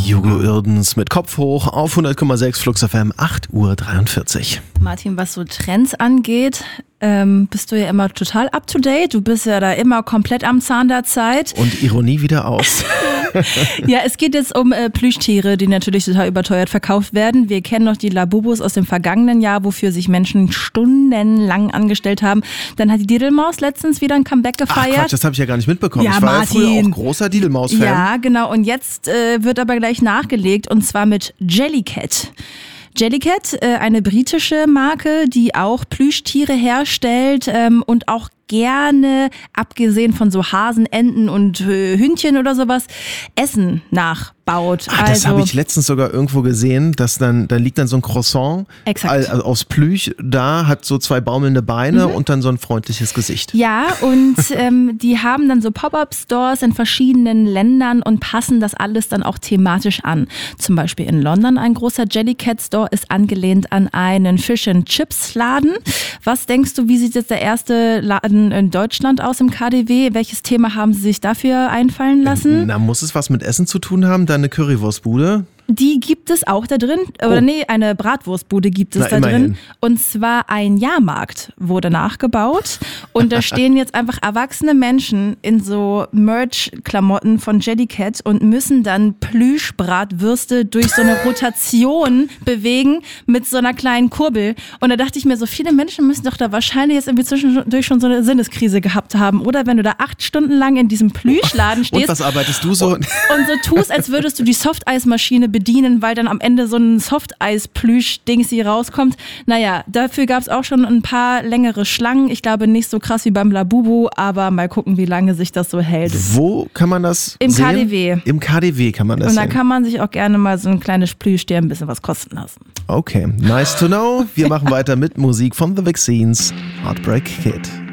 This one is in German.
Hugo Irdens mit Kopf hoch auf 100,6 Flux FM, 8:43 Uhr. Martin, was so Trends angeht, bist du ja immer total up to date. Du bist ja da immer komplett am Zahn der Zeit. Und Ironie wieder aus. Ja, es geht jetzt um Plüschtiere, die natürlich total überteuert verkauft werden. Wir kennen noch die Labubus aus dem vergangenen Jahr, wofür sich Menschen stundenlang angestellt haben. Dann hat die Diddlemaus letztens wieder ein Comeback gefeiert. Ach Quatsch, das habe ich ja gar nicht mitbekommen. Ja, ich war Martin. ja früher auch großer Diddlemaus-Fan. Ja, genau. Und jetzt wird aber gleich nachgelegt, und zwar mit Jellycat. Jellycat, eine britische Marke, die auch Plüschtiere herstellt und auch gerne, abgesehen von so Hasen, Enten und Hündchen oder sowas, Essen nachbaut. Das habe ich letztens sogar irgendwo gesehen, dass da liegt dann so ein Croissant aus Plüsch, da hat so 2 baumelnde Beine und dann so ein freundliches Gesicht. Ja, und die haben dann so Pop-up-Stores in verschiedenen Ländern und passen das alles dann auch thematisch an. Zum Beispiel in London ein großer Jellycat-Store ist angelehnt an einen Fish-and-Chips-Laden. Was denkst du, wie sieht jetzt der erste Laden in Deutschland aus im KaDeWe? Welches Thema haben Sie sich dafür einfallen lassen? Na, muss es was mit Essen zu tun haben? Da eine Currywurstbude? Die gibt es auch da drin. Oder nee, eine Bratwurstbude gibt es da drin. Und zwar ein Jahrmarkt wurde nachgebaut. Und da stehen jetzt einfach erwachsene Menschen in so Merch-Klamotten von Jellycat und müssen dann Plüschbratwürste durch so eine Rotation bewegen mit so einer kleinen Kurbel. Und da dachte ich mir, so viele Menschen müssen doch da wahrscheinlich jetzt irgendwie zwischendurch schon so eine Sinneskrise gehabt haben. Oder wenn du da 8 Stunden lang in diesem Plüschladen stehst. Und was arbeitest du so? Und so tust, als würdest du die Softeismaschine bedienen, weil dann am Ende so ein Softeis-Plüsch-Dings hier rauskommt. Naja, dafür gab es auch schon ein paar längere Schlangen. Ich glaube nicht so krass wie beim Labubu, aber mal gucken, wie lange sich das so hält. Wo kann man das Im sehen? KaDeWe. Im KaDeWe kann man das sehen. Und da kann man sich auch gerne mal so ein kleines Plüschtier ein bisschen was kosten lassen. Okay, nice to know. Wir machen weiter mit Musik von The Vaccines, Heartbreak Kid.